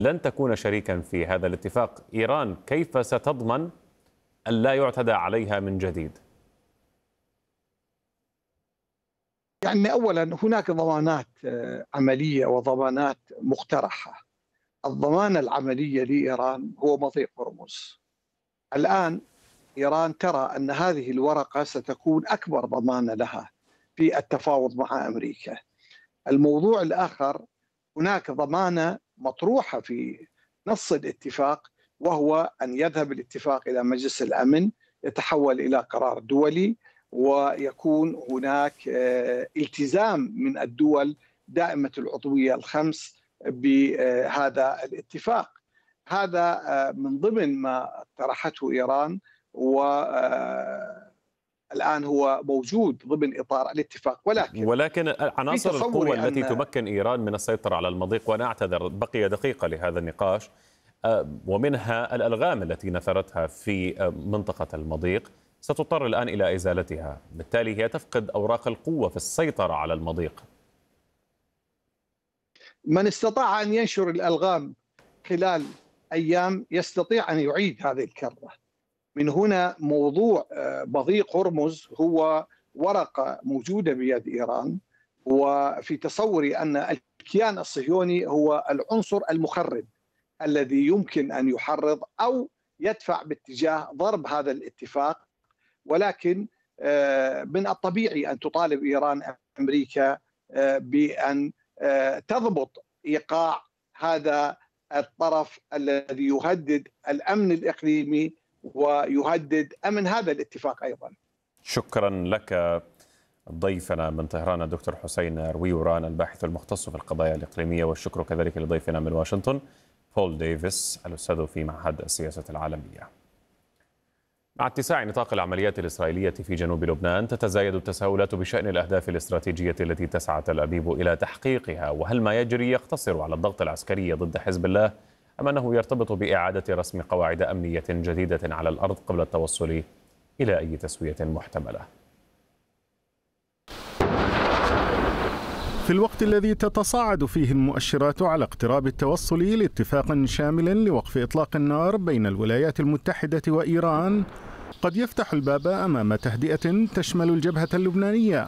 لن تكون شريكا في هذا الاتفاق، إيران كيف ستضمن أن لا يعتدى عليها من جديد؟ يعني أولا هناك ضمانات عملية وضمانات مقترحة. الضمانة العملية لإيران هو مضيق هرمز. الآن إيران ترى أن هذه الورقة ستكون أكبر ضمانة لها في التفاوض مع أمريكا. الموضوع الآخر، هناك ضمانة مطروحة في نص الاتفاق، وهو أن يذهب الاتفاق إلى مجلس الأمن، يتحول إلى قرار دولي، ويكون هناك التزام من الدول دائمة العضوية الخمس بهذا الاتفاق. هذا من ضمن ما طرحته إيران، والآن هو موجود ضمن إطار الاتفاق. ولكن عناصر القوة التي تمكن إيران من السيطرة على المضيق، وأنا أعتذر بقي دقيقة لهذا النقاش، ومنها الألغام التي نثرتها في منطقة المضيق، ستضطر الآن إلى إزالتها، بالتالي هي تفقد أوراق القوة في السيطرة على المضيق. من استطاع أن ينشر الألغام خلال أيام يستطيع أن يعيد هذه الكرة. من هنا موضوع مضيق هرمز هو ورقة موجودة بيد إيران، وفي تصوري أن الكيان الصهيوني هو العنصر المخرب الذي يمكن أن يحرض أو يدفع باتجاه ضرب هذا الاتفاق. ولكن من الطبيعي أن تطالب إيران أمريكا بأن تضبط إيقاع هذا الطرف الذي يهدد الأمن الإقليمي ويهدد أمن هذا الاتفاق أيضا. شكرا لك ضيفنا من طهران الدكتور حسين رويوران، الباحث المختص في القضايا الإقليمية، والشكر كذلك لضيفنا من واشنطن بول ديفيس الأستاذ في معهد السياسة العالمية. مع اتساع نطاق العمليات الإسرائيلية في جنوب لبنان، تتزايد التساؤلات بشأن الأهداف الاستراتيجية التي تسعى تل أبيب إلى تحقيقها، وهل ما يجري يقتصر على الضغط العسكري ضد حزب الله أم أنه يرتبط بإعادة رسم قواعد أمنية جديدة على الأرض قبل التوصل إلى أي تسوية محتملة. في الوقت الذي تتصاعد فيه المؤشرات على اقتراب التوصل لاتفاق شامل لوقف إطلاق النار بين الولايات المتحدة وإيران، قد يفتح الباب أمام تهدئة تشمل الجبهة اللبنانية.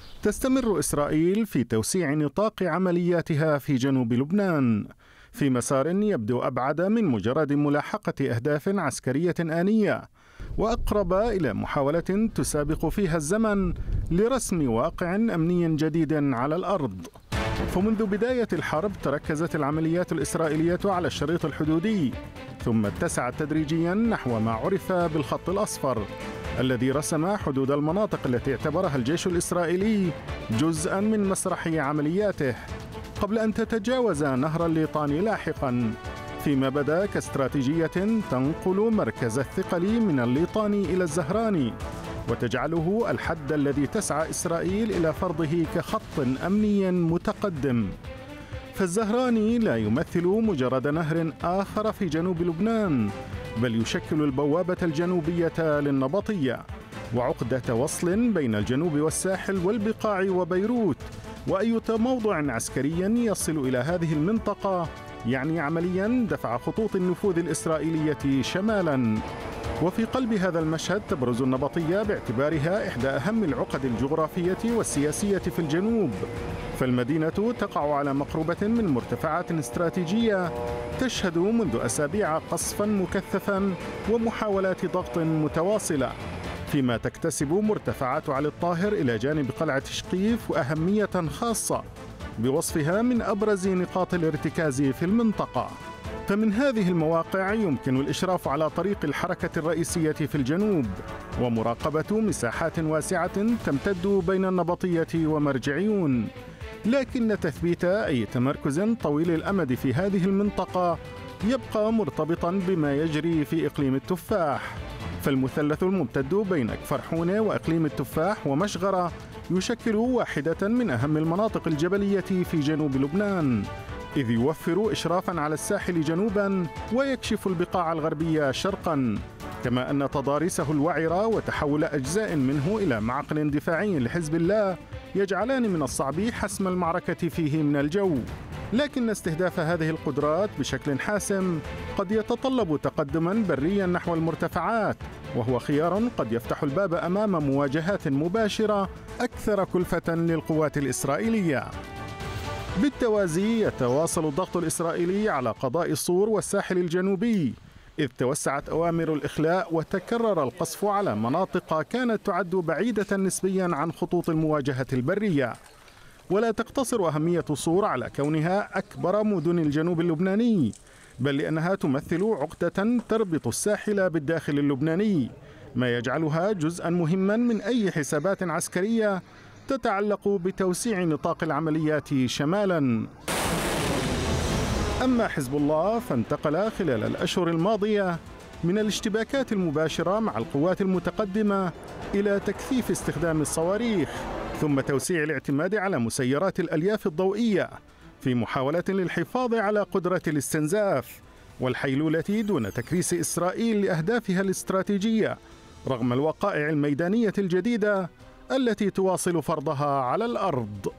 تستمر إسرائيل في توسيع نطاق عملياتها في جنوب لبنان في مسار يبدو أبعد من مجرد ملاحقة أهداف عسكرية آنية، وأقرب إلى محاولة تسابق فيها الزمن لرسم واقع أمني جديد على الأرض. فمنذ بداية الحرب تركزت العمليات الإسرائيلية على الشريط الحدودي، ثم اتسعت تدريجيا نحو ما عرف بالخط الأصفر الذي رسم حدود المناطق التي اعتبرها الجيش الإسرائيلي جزءا من مسرح عملياته، قبل أن تتجاوز نهر الليطاني لاحقا، فيما بدا كاستراتيجية تنقل مركز الثقل من الليطاني إلى الزهراني، وتجعله الحد الذي تسعى إسرائيل إلى فرضه كخط أمني متقدم. فالزهراني لا يمثل مجرد نهر آخر في جنوب لبنان، بل يشكل البوابة الجنوبية للنبطية وعقدة وصل بين الجنوب والساحل والبقاع وبيروت. وأي موضع عسكري يصل إلى هذه المنطقة يعني عمليا دفع خطوط النفوذ الإسرائيلية شمالا. وفي قلب هذا المشهد تبرز النبطية باعتبارها إحدى أهم العقد الجغرافية والسياسية في الجنوب، فالمدينة تقع على مقربة من مرتفعات استراتيجية تشهد منذ أسابيع قصفا مكثفا ومحاولات ضغط متواصلة، فيما تكتسب مرتفعات علي الطاهر إلى جانب قلعة شقيف أهمية خاصة بوصفها من أبرز نقاط الارتكاز في المنطقة. فمن هذه المواقع يمكن الإشراف على طريق الحركة الرئيسية في الجنوب ومراقبة مساحات واسعة تمتد بين النبطية ومرجعيون، لكن تثبيت أي تمركز طويل الأمد في هذه المنطقة يبقى مرتبطا بما يجري في إقليم التفاح. فالمثلث الممتد بين كفر حونة وإقليم التفاح ومشغرة يشكل واحدة من أهم المناطق الجبلية في جنوب لبنان، إذ يوفر إشرافا على الساحل جنوبا ويكشف البقاع الغربية شرقا، كما أن تضاريسه الوعرة وتحول أجزاء منه إلى معقل دفاعي لحزب الله يجعلان من الصعب حسم المعركة فيه من الجو. لكن استهداف هذه القدرات بشكل حاسم قد يتطلب تقدماً برياً نحو المرتفعات، وهو خيار قد يفتح الباب أمام مواجهات مباشرة أكثر كلفة للقوات الإسرائيلية. بالتوازي يتواصل الضغط الإسرائيلي على قضاء صور والساحل الجنوبي، إذ توسعت أوامر الإخلاء وتكرر القصف على مناطق كانت تعد بعيدة نسبياً عن خطوط المواجهة البرية. ولا تقتصر أهمية صور على كونها أكبر مدن الجنوب اللبناني، بل لأنها تمثل عقدة تربط الساحل بالداخل اللبناني، ما يجعلها جزءاً مهماً من أي حسابات عسكرية تتعلق بتوسيع نطاق العمليات شمالاً. أما حزب الله فانتقل خلال الأشهر الماضية من الاشتباكات المباشرة مع القوات المتقدمة إلى تكثيف استخدام الصواريخ، ثم توسيع الاعتماد على مسيرات الألياف الضوئية في محاولة للحفاظ على قدرة الاستنزاف والحيلولة دون تكريس إسرائيل لأهدافها الاستراتيجية رغم الوقائع الميدانية الجديدة التي تواصل فرضها على الأرض.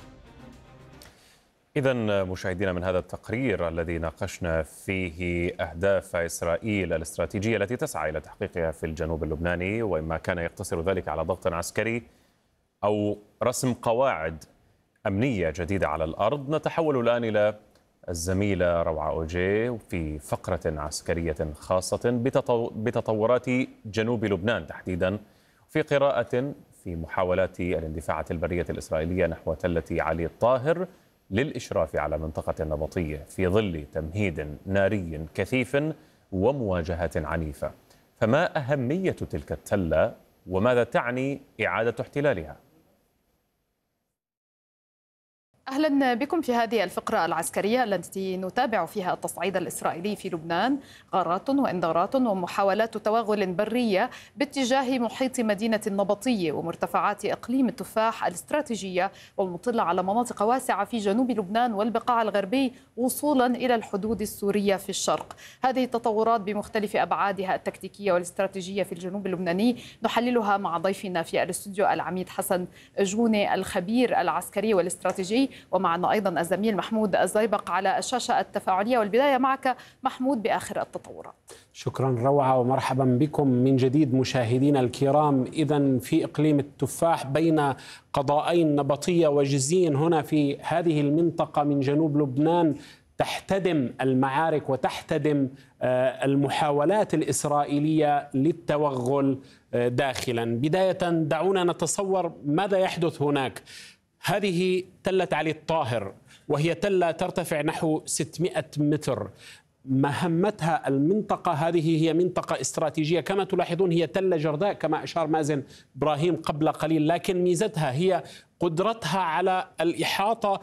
إذن مشاهدينا، من هذا التقرير الذي ناقشنا فيه أهداف إسرائيل الاستراتيجية التي تسعى إلى تحقيقها في الجنوب اللبناني، وإما كان يقتصر ذلك على ضغط عسكري أو رسم قواعد أمنية جديدة على الأرض، نتحول الآن إلى الزميلة روعة أوجي في فقرة عسكرية خاصة بتطورات جنوب لبنان تحديدا، في قراءة في محاولات الاندفاع البرية الإسرائيلية نحو تلة علي الطاهر للإشراف على منطقة النبطية في ظل تمهيد ناري كثيف ومواجهة عنيفة. فما أهمية تلك التلة وماذا تعني إعادة احتلالها؟ أهلا بكم في هذه الفقرة العسكرية التي نتابع فيها التصعيد الإسرائيلي في لبنان، غارات وإنذارات ومحاولات توغل برية باتجاه محيط مدينة النبطية ومرتفعات إقليم التفاح الاستراتيجية والمطلة على مناطق واسعة في جنوب لبنان والبقاع الغربي وصولا إلى الحدود السورية في الشرق. هذه التطورات بمختلف أبعادها التكتيكية والاستراتيجية في الجنوب اللبناني نحللها مع ضيفنا في الاستوديو العميد حسن جوني الخبير العسكري والاستراتيجي، ومعنا أيضا الزميل محمود الزيبق على الشاشة التفاعلية. والبداية معك محمود بآخر التطورات. شكرا روعة ومرحبا بكم من جديد مشاهدينا الكرام. إذن في إقليم التفاح بين قضاءين نبطية وجزين هنا في هذه المنطقة من جنوب لبنان تحتدم المعارك وتحتدم المحاولات الإسرائيلية للتوغل داخلا. بداية دعونا نتصور ماذا يحدث هناك. هذه تلة علي الطاهر، وهي تلة ترتفع نحو 600 متر. مهمتها المنطقة هذه هي منطقة استراتيجية، كما تلاحظون هي تلة جرداء كما أشار مازن إبراهيم قبل قليل، لكن ميزتها هي قدرتها على الإحاطة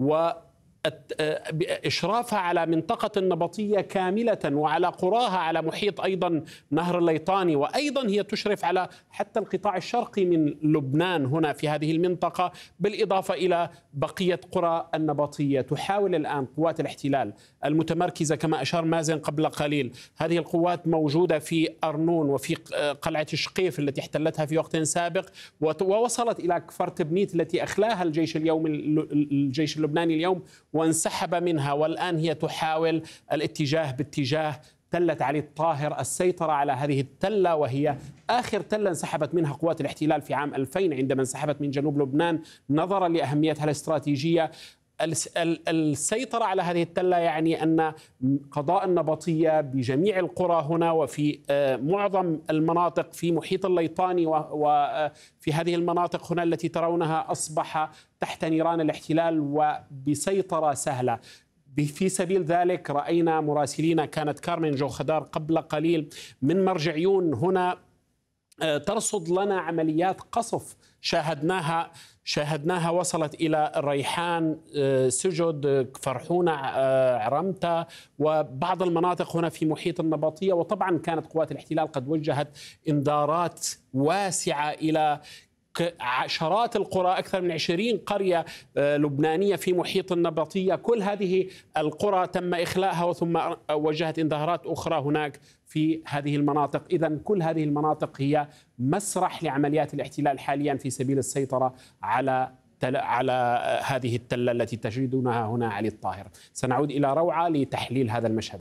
وإشرافها على منطقة النبطية كاملة وعلى قراها على محيط أيضا نهر الليطاني، وأيضا هي تشرف على حتى القطاع الشرقي من لبنان هنا في هذه المنطقة، بالإضافة إلى بقية قرى النبطية. تحاول الآن قوات الاحتلال المتمركزة كما أشار مازن قبل قليل، هذه القوات موجودة في أرنون وفي قلعة شقيف التي احتلتها في وقت سابق، ووصلت إلى كفر تبنيت التي أخلاها الجيش اللبناني اليوم وانسحب منها، والآن هي تحاول الاتجاه باتجاه تلة علي الطاهر، السيطرة على هذه التلة، وهي آخر تلة انسحبت منها قوات الاحتلال في عام 2000 عندما انسحبت من جنوب لبنان نظرا لأهميتها الاستراتيجية. السيطرة على هذه التلة يعني أن قضاء النبطية بجميع القرى هنا وفي معظم المناطق في محيط الليطاني وفي هذه المناطق هنا التي ترونها أصبح تحت نيران الاحتلال وبسيطرة سهلة. في سبيل ذلك رأينا مراسلين كانت كارمن جو خدار قبل قليل من مرجعيون هنا ترصد لنا عمليات قصف شاهدناها وصلت إلى الريحان، سجد، فرحونة، عرمتة وبعض المناطق هنا في محيط النبطية. وطبعا كانت قوات الاحتلال قد وجهت إنذارات واسعة إلى عشرات القرى، أكثر من 20 قرية لبنانية في محيط النبطية. كل هذه القرى تم إخلاءها ثم وجهت إنذارات أخرى هناك في هذه المناطق. إذن كل هذه المناطق هي مسرح لعمليات الاحتلال حاليا في سبيل السيطرة على على هذه التلة التي تجدونها هنا علي الطاهر. سنعود إلى روعة لتحليل هذا المشهد.